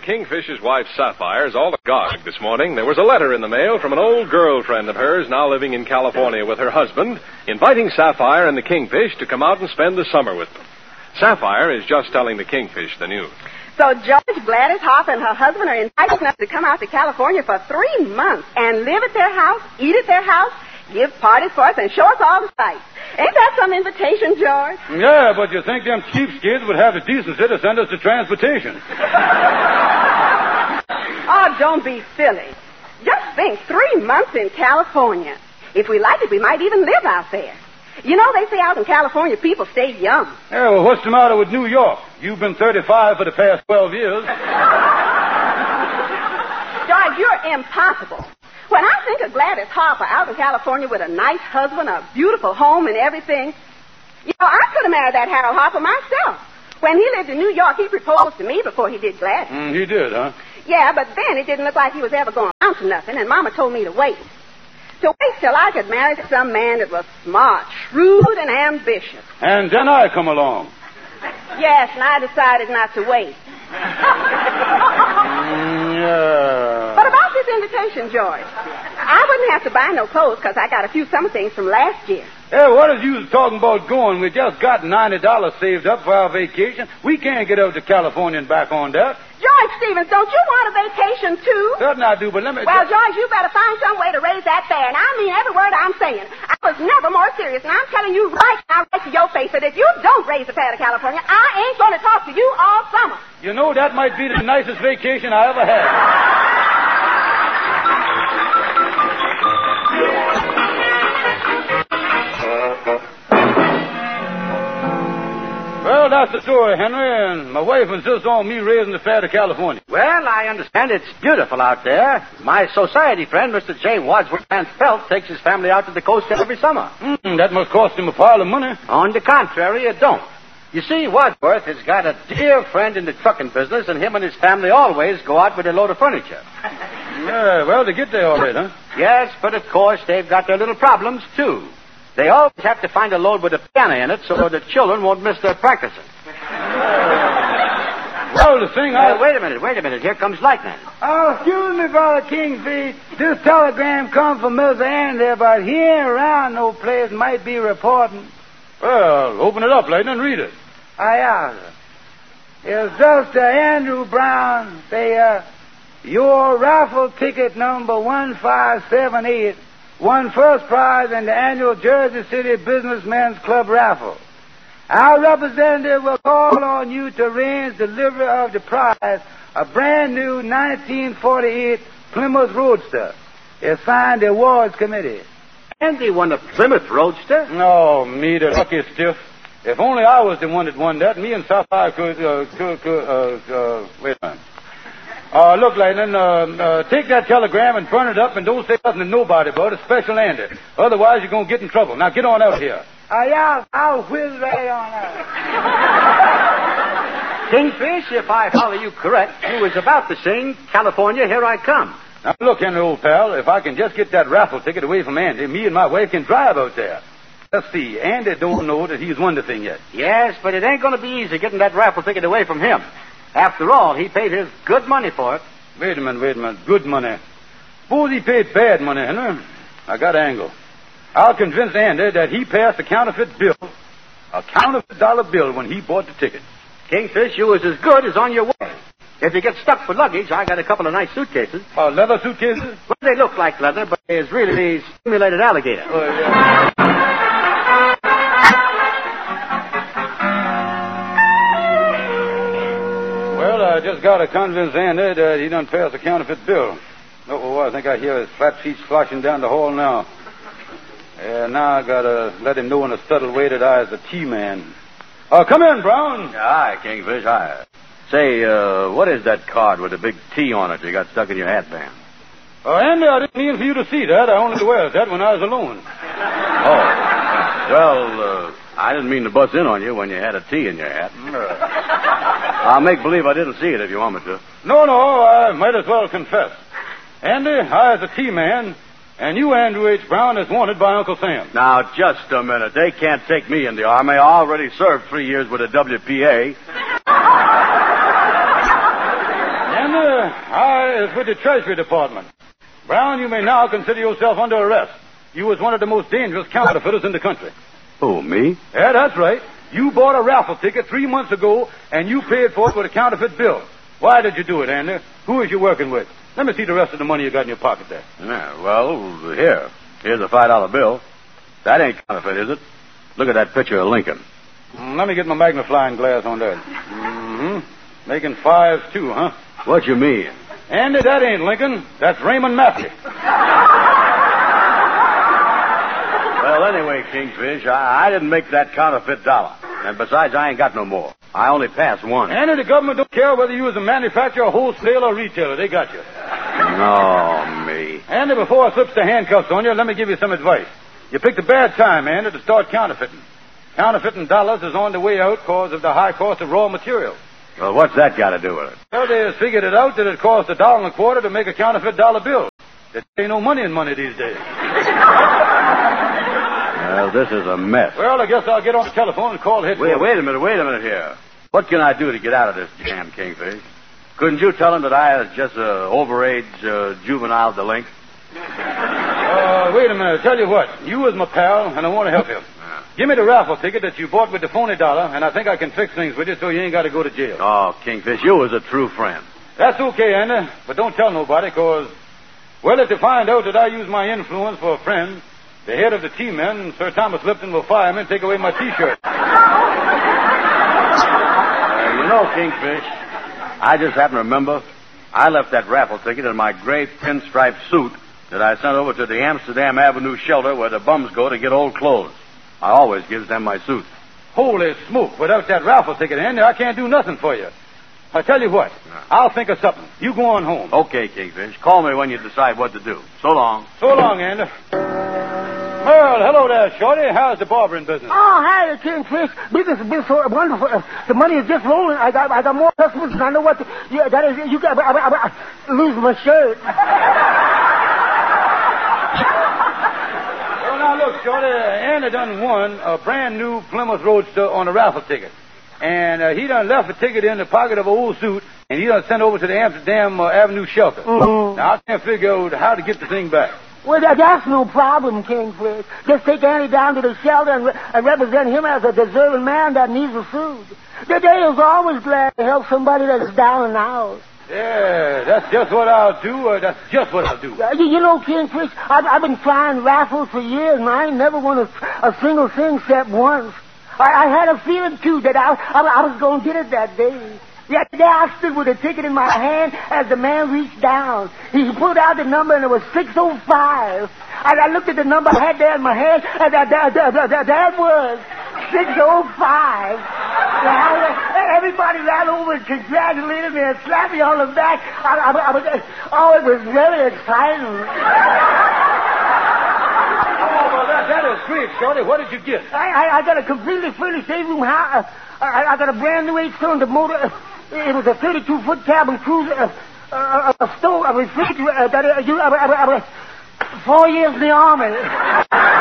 Kingfish's wife, Sapphire, is all agog this morning. There was a letter in the mail from an old girlfriend of hers now living in California with her husband, inviting Sapphire and the Kingfish to come out and spend the summer with them. Sapphire is just telling the Kingfish the news. So George, Gladys Hoff, and her husband are inviting us to come out to California for 3 months and live at their house, eat at their house, give parties for us, and show us all the sights. Ain't that some invitation, George? Yeah, but you think them cheapskates would have the decency to send us to transportation? Oh, don't be silly. Just think, 3 months in California. If we like it, we might even live out there. You know, they say out in California people stay young. Yeah, well, what's the matter with New York? You've been 35 for the past 12 years. George, you're impossible. When I think of Gladys Harper out in California with a nice husband, a beautiful home, and everything, you know, I could have married that Harold Harper myself. When he lived in New York, he proposed to me before he did Gladys. He did, huh? Yeah, but then it didn't look like he was ever going to amount to nothing, and Mama told me to wait. To wait till I could marry some man that was smart, shrewd, and ambitious. And then I come along. Yes, and I decided not to wait. Yeah. But about this invitation, George, I wouldn't have to buy no clothes because I got a few summer things from last year. Hey, what is you talking about going? We just got $90 saved up for our vacation. We can't get out to California and back on that. George Stevens, don't you want a vacation, too? Certainly I do, but let me... Well, George, you better find some way to raise that fare, and I mean every word I'm saying. I was never more serious, and I'm telling you right now, right to your face, that if you don't raise the fare to California, I ain't going to talk to you all summer. You know, that might be the nicest vacation I ever had. Well, that's the story, Henry, and my wife insists on me raising the fare to California. Well, I understand it's beautiful out there. My society friend, Mr. J. Wadsworth Van Pelt, takes his family out to the coast every summer. That must cost him a pile of money. On the contrary, it don't. You see, Wadsworth has got a dear friend in the trucking business, and him and his family always go out with a load of furniture. Yeah, well, they get there all right, huh? Yes, but of course, they've got their little problems, too. They always have to find a load with a piano in it so the children won't miss their practicing. Well, the thing Wait a minute. Here comes Lightning. Oh, excuse me, Brother Kingfish. This telegram come from Mr. Andy, but he ain't around no place. Might be reporting. Well, open it up, Lightning, and read it. Yeah. It's just Andrew Brown. Say, your raffle ticket number 1578 won first prize in the annual Jersey City Businessmen's Club raffle. Our representative will call on you to arrange delivery of the prize, a brand new 1948 Plymouth Roadster. It's signed the awards committee. Andy won a Plymouth Roadster? No, me, the lucky stiff. If only I was the one that won that, me and Sapphire could wait a minute. Look, Lightning, take that telegram and burn it up and don't say nothing to nobody about it, especially Andy. Otherwise, you're going to get in trouble. Now, get on out here. Yeah, I'll whiz right on out. Kingfish, if I follow you correct, you was about to sing California, Here I Come. Now, look, Henry, old pal, if I can just get that raffle ticket away from Andy, me and my wife can drive out there. Let's see, Andy don't know that he's won the thing yet. Yes, but it ain't going to be easy getting that raffle ticket away from him. After all, he paid his good money for it. Wait a minute. Good money. Suppose he paid bad money, Henry. I got an angle. I'll convince Andy that he passed a counterfeit bill, a counterfeit dollar bill, when he bought the ticket. Kingfish, you was as good as on your way. If you get stuck for luggage, I got a couple of nice suitcases. Leather suitcases? Well, they look like leather, but it's really stimulated alligator. Yeah. Well, I just got to convince Andy that he done passed a counterfeit bill. Oh, I think I hear his flat feet sloshing down the hall now. Yeah, now I got to let him know in a subtle way that I is a T-man. Come in, Brown. Hi, Kingfish. Hi. Say, what is that card with a big T on it you got stuck in your hatband? Andy, I didn't mean for you to see that. I only wear that when I was alone. Oh. Well, I didn't mean to bust in on you when you had a T in your hat. I'll make believe I didn't see it if you want me to. No, I might as well confess. Andy, I is a T-man, and you, Andrew H. Brown, is wanted by Uncle Sam. Now, just a minute. They can't take me in the Army. I already served 3 years with a WPA. Andy, It's with the Treasury Department. Brown, you may now consider yourself under arrest. You was one of the most dangerous counterfeiters in the country. Who, me? Yeah, that's right. You bought a raffle ticket 3 months ago, and you paid for it with a counterfeit bill. Why did you do it, Andy? Who is you working with? Let me see the rest of the money you got in your pocket there. Yeah, well, here's a $5 bill. That ain't counterfeit, is it? Look at that picture of Lincoln. Let me get my magnifying glass on that. Mm-hmm. Making fives, too, huh? What you mean? Andy, that ain't Lincoln. That's Raymond Massey. Well, anyway, Kingfish, I didn't make that counterfeit dollar. And besides, I ain't got no more. I only passed one. Andy, the government don't care whether you was a manufacturer, wholesale, or retailer. They got you. No, me. Andy, before I slips the handcuffs on you, let me give you some advice. You picked a bad time, Andy, to start counterfeiting. Counterfeiting dollars is on the way out because of the high cost of raw materials. Well, what's that got to do with it? Well, they has figured it out that it costs $1.25 to make a counterfeit dollar bill. There ain't no money in money these days. Well, this is a mess. Well, I guess I'll get on the telephone and call headquarters. Wait a minute here. What can I do to get out of this jam, Kingfish? Couldn't you tell him that I was just an overage juvenile delinquent? Wait a minute. Tell you what. You was my pal, and I want to help you. Give me the raffle ticket that you bought with the phony dollar, and I think I can fix things with you so you ain't got to go to jail. Oh, Kingfish, you was a true friend. That's okay, Andy, but don't tell nobody, because, well, if they find out that I use my influence for a friend, the head of the T-men, Sir Thomas Lipton, will fire me and take away my T-shirt. You know, Kingfish, I just happen to remember I left that raffle ticket in my gray pinstripe suit that I sent over to the Amsterdam Avenue shelter where the bums go to get old clothes. I always gives them my suit. Holy smoke. Without that raffle ticket, Andy, I can't do nothing for you. I tell you what, I'll think of something. You go on home. Okay, Kingfish. Call me when you decide what to do. So long. So long, Andy. Well, hello there, Shorty. How's the barbering business? Oh, hi, Kingfish. Business has been so wonderful. The money is just rolling. I got more customers than I know what to... Yeah, that is... You got... I lose my shirt. Well, now, look, Shorty. Andy done won a brand new Plymouth Roadster on a raffle ticket. And he done left the ticket in the pocket of an old suit, and he done sent over to the Amsterdam Avenue shelter. Mm-hmm. Now, I can't figure out how to get the thing back. Well, that's no problem, Kingfish. Just take Andy down to the shelter and represent him as a deserving man that needs a suit. The day is always glad to help somebody that's down and out. Yeah, that's just what I'll do. That's just what I'll do. You know, Kingfish, I've been trying raffles for years, and I ain't never won a single thing except once. I had a feeling, too, that I was going to get it that day. Yeah, there I stood with a ticket in my hand as the man reached down. He pulled out the number, and it was 605. And I looked at the number I had there in my hand, and that was 605. Everybody ran over and congratulated me and slapped me on the back. It was very exciting. That is great, Shorty. What did you get? I got a completely furnished room house. I got a brand new 8-cylinder motor. It was a 32-foot cabin cruiser, a stove, a refrigerator. 4 years in the Army.